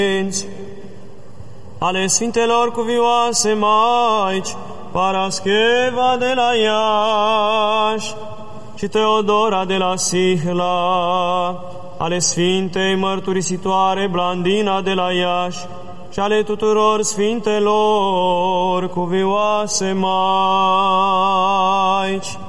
ale Sfintelor Cuvioase Maici, Parascheva de la Iași și Teodora de la Sihla, ale Sfintei Mărturisitoare Blandina de la Iași și ale tuturor Sfintelor Cuvioase Maici,